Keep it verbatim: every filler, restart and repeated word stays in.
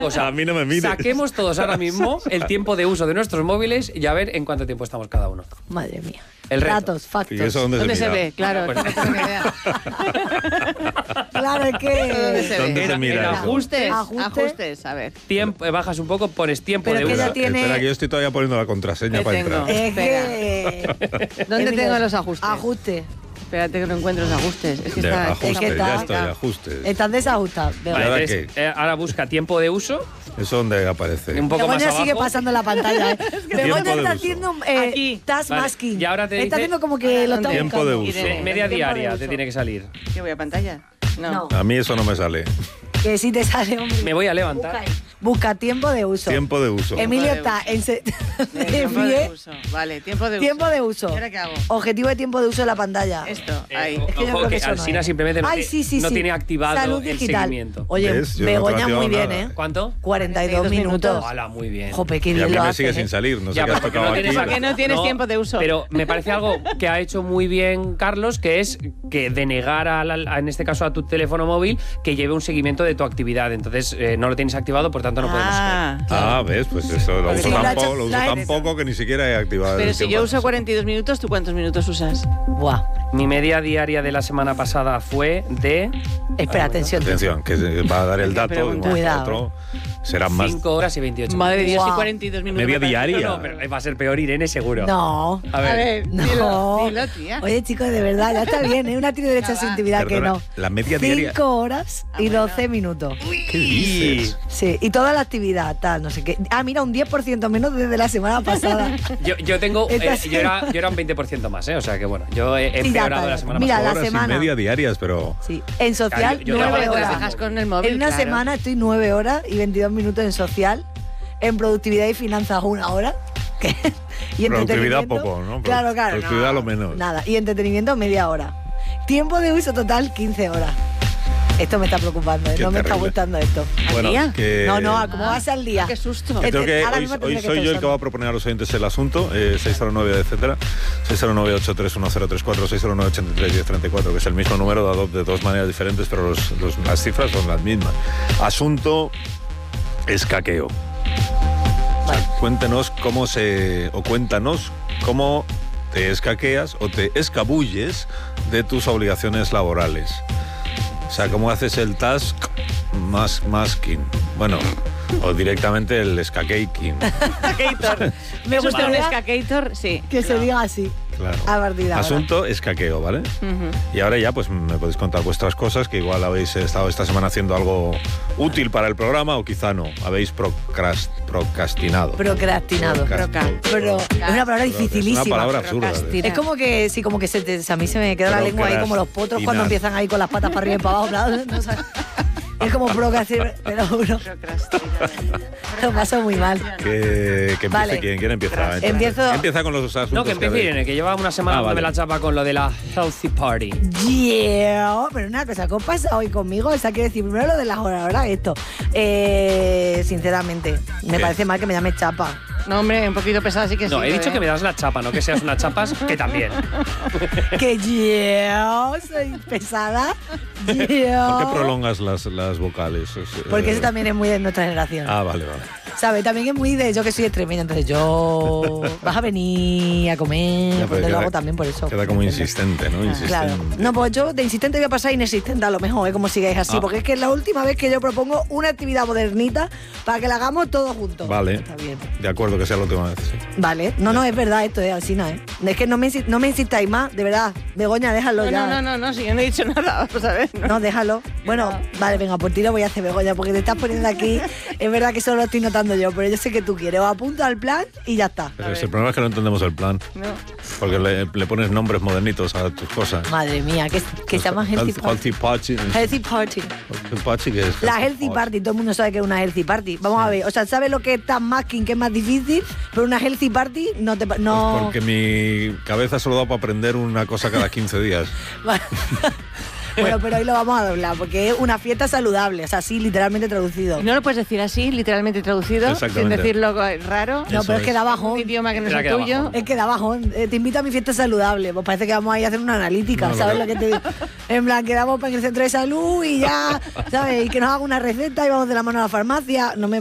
O sea, a mí no me mires. Saquemos todos ahora mismo el tiempo de uso de nuestros móviles y a ver en cuánto tiempo estamos cada uno. Madre mía. El reto. Datos, factos. ¿Y eso dónde, ¿Dónde se, se mira? ve? Claro, Pues- no tengo ni idea. Claro, es ¿Dónde que... se ¿Dónde ve? se mira En eso? ajustes, Ajuste. Ajustes, a ver. tiempo, eh, bajas un poco, pones tiempo Pero de que uso. ya tiene- Espera, que yo estoy todavía poniendo la contraseña ¿Qué para tengo? entrar. Es que... ¿Dónde Emilio, tengo los ajustes? Ajuste. Espérate que no encuentro los ajustes. Es que De está, ajustes, que está- ya estoy, ajustes. Están desajustados. ¿Y ahora Vale, qué? entonces, eh, ahora busca tiempo de uso, ¿Eso dónde aparece? un poco más Begoña abajo. sigue pasando la pantalla. ¿eh? Begoña Tiempo de está uso. haciendo eh, Aquí. task Vale, masking. y ahora te Está dice- haciendo como que lo está Tiempo buscando. de Y uso. de- Media Tiempo de diaria uso. te tiene que salir. ¿Qué voy a pantalla? No. No. A mí eso no me sale. Que sí te sale, hombre. Me voy a levantar. Busca, ahí. Busca tiempo de uso. Tiempo de uso. Emilio Tiempo de está en se- Eh, de tiempo de pie. uso. Vale, tiempo de uso. Tiempo de uso. ¿Y ahora qué hago? Objetivo de tiempo de uso de la pantalla. Esto, Eh, ahí. o- Es que yo ojo, creo que que eso no Alsina es. simplemente no, Ay, te- sí, sí, no sí. tiene activado Salud el digital. seguimiento. Oye, ¿Ves? Yo no Begoña te he muy activado bien, nada. ¿eh? ¿Cuánto? cuarenta y dos minutos. Hola, muy bien. Jope, qué Y a bien mí lo me haces, sigue ¿eh? sin salir. No sé Ya, qué has porque tocado no aquí. tienes- Porque no tienes tiempo de uso. Pero me parece algo que ha hecho muy bien Carlos, que es que denegar, a la- a- en este caso, a tu teléfono móvil, que lleve un seguimiento de tu actividad. Entonces, eh, no lo tienes activado, por tanto, no podemos ver. Ah, Ah, ves, pues eso lo Sí, uso lo ha tan, hecho- po- lo uso lo ha tan hecho. poco que ni siquiera he activado pero el si tiempo yo de uso uso. cuarenta y dos minutos, ¿tú cuántos minutos usas? Buah. Mi media diaria de la semana pasada fue de Espera, atención. Atención, que se va a dar el dato de un pregunta. momento a Cuidado. otro. Serán más. cinco horas y veintiocho Madre de Dios, Guau. y cuarenta y dos minutos. Media me parece- diaria. No, no, pero va a ser peor Irene, seguro. No. A ver. A ver, No. dilo, dilo, tía. Oye, chicos, de verdad, ya está bien, ¿eh? Una tiene derecho a su va. intimidad que Perdona, no. la media diaria. Cinco horas y Ah, bueno. doce minutos. ¿Qué dices? Sí, y toda la actividad, tal, no sé qué. Ah, mira, un diez por ciento menos desde la semana pasada. Yo, yo tengo. Esta eh, sí. yo, era, yo era un veinte por ciento más, ¿eh? O sea que bueno, yo he Sí, ya empeorado está, la ya. semana Mira, pasada. la Horas y semana. media diarias, pero. Sí, en social, Claro, yo- yo nueve trabajo te horas. las dejas con el móvil, En una claro. semana estoy nueve horas y veintidós minutos en social. En productividad y finanzas, una hora. ¿Qué? Y Productividad entretenimiento- poco, ¿no? Claro, claro. Productividad no, lo menos. Nada. Y entretenimiento, media hora. Tiempo de uso total, quince horas. Esto me está preocupando, ¿eh? Qué no me está terrible. gustando esto. Bueno, día? que. No, no, ¿cómo vas al día? Qué susto. Que tengo Este, que- ahora hoy mismo hoy tendré que soy estar yo el que va a usando. proponer a los oyentes el asunto, eh, seis cero nueve, etcétera, seis cero nueve, ocho tres uno cero tres cuatro, seis cero nueve, ochenta y tres, diez treinta y cuatro, que es el mismo número dado de dos maneras diferentes, pero los- los- las cifras son las mismas. Asunto escaqueo. O sea, cuéntenos cómo se, o cuéntanos cómo te escaqueas o te escabulles de tus obligaciones laborales. O sea, cómo haces el task mas, masking. Bueno, o directamente el escaqueaking. Skater. Me ¿Es usted un gustaría skater? Sí. que se diga así. Claro. A partir de ahora. Asunto escaqueo, ¿vale? Ujú. Y ahora ya pues me podéis contar vuestras cosas, que igual habéis estado esta semana haciendo algo útil para el programa o quizá no. Habéis procrast- procrastinado. Procrastinado. Procrast- Pero es una palabra Es dificilísima. una palabra absurda. Procrastina. Es como que, sí, como que se te- a mí se me queda la lengua ahí como los potros cuando Procrastinar. empiezan ahí con las patas para arriba y para abajo. ¿verdad? No sé. Es como procrastinar, pero uno Procrastina. lo paso muy mal. Que, que empiece Vale. quien, quién empieza. Empiezo- Empieza con los asuntos. No, que empiece habéis- Irene, que lleva una semana Ah, dándome vale. la chapa con lo de la Healthy Party. Yeah, pero una cosa, ¿qué os pasa hoy conmigo? O sea, quiero decir, primero lo de las horas, ahora esto. Eh, sinceramente, me ¿Qué? parece mal que me llame chapa. No, hombre, un poquito pesado sí que sí. No, he ¿eh? dicho que me das la chapa, no que seas una chapas, que también. Que yo soy pesada. Yo. ¿Por qué prolongas las, las vocales? Es, eh, Porque eso también es muy de nuestra generación. Ah, vale, vale. ¿Sabes? También es muy de yo que soy extremeña, entonces yo. Vas a venir a comer. Ya, pues pero te lo queda- hago también por eso. Queda como ¿entiendes? insistente, ¿no? Insistente. Claro. No, pues yo de insistente voy a pasar a inexistente a lo mejor, ¿eh? Como sigáis así. Ah. Porque es que es la última vez que yo propongo una actividad modernita para que la hagamos todos juntos. Vale. Está bien. De acuerdo, que sea la última vez. Sí. Vale. No, no, es verdad esto, es así, ¿no? ¿eh? Es que no me, insi- no me insistáis más, de verdad. Begoña, déjalo No, ya. no, no, no, no, si yo no he dicho nada, vamos a ver. No. No, déjalo. Bueno, vale, venga, por ti lo voy a hacer, Begoña, porque te estás poniendo aquí. Es verdad que solo lo estoy notando yo, pero yo sé que tú quieres. O apunto al plan y ya está. Pero A es ver. el problema es que no entendemos el plan. No. Porque le, le pones nombres modernitos a tus cosas. Madre mía, que, que se llama Healthy Healthy Party. Party. Healthy Party. Healthy Party, que es La Healthy Party, todo el mundo sabe que es una Healthy Party. Vamos a ver, o sea, ¿sabes lo que es tan masking, que es más difícil? Pero una Healthy Party no te... pa- No... Porque mi cabeza solo da para aprender una cosa cada quince días. Bueno, pero hoy lo vamos a doblar, porque es una fiesta saludable, o sea, así literalmente traducido. No lo puedes decir así, literalmente traducido, sin Exactamente. decirlo raro. No, Eso pero es que es. da Un bajón. idioma que no es Era el que da tuyo. bajón. Es que da bajón. Eh, te invito a mi fiesta saludable. Pues parece que vamos a ir a hacer una analítica, No, lo ¿sabes que- lo que te digo? En plan, quedamos para el centro de salud y ya, ¿sabes? Y que nos haga una receta y vamos de la mano a la farmacia. No me